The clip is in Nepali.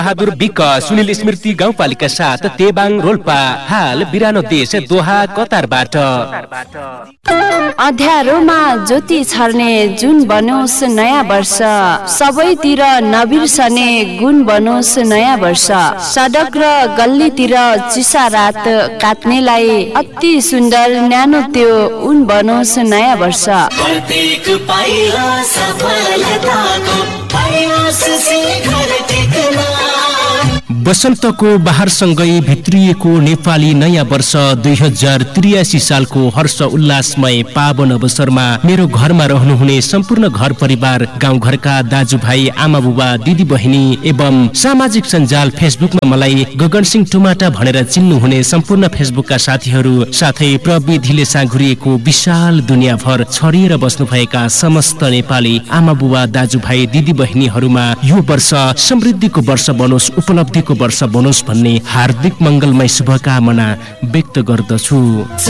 बहादुर विक सुनिल स्मृति गाउँपालिका 7 तेबाङ रोल्पा हाल बिरानो देश दोहा कतारबाट। अँध्यारोमा ज्योति छर्ने जुन बनोस् नयाँ वर्ष, सबैतिर नबिर्सने गुण बनोस् नयाँ वर्ष, सडक र गल्लीतिर चिसा रात काट्नेलाई अति सुन्दर न्यानो त्यो उन बनोस् नयाँ वर्ष। प्रत्येक पाइला सफलताको प्रयास शिखर टेक्न। वसन्तको बहारसँगै भित्रिएको नेपाली नयाँ वर्ष 2083 सालको हर्ष उल्लासमय पावन अवसरमा मेरो घरमा रहनुहुने सम्पूर्ण घर परिवार, गाउँघरका दाजुभाइ, आमा बुबा, दिदी बहिनी एवं सामाजिक सञ्जाल फेसबुकमा मलाई गगन सिंह टुमाटा भनेर चिन्नुहुने सम्पूर्ण फेसबुकका साथीहरू, साथै प्रविधिले साँघुरिएको विशाल दुनियाँभर छरिएर बस्नुभएका समस्त नेपाली आमा बुबा, दाजुभाइ, दिदी बहिनीहरूमा यो वर्ष समृद्धिको वर्ष बनोस्, उपलब्धिको वर्ष बनोस् भन्ने हार्दिक मंगलमय शुभकामना व्यक्त गर्दछु।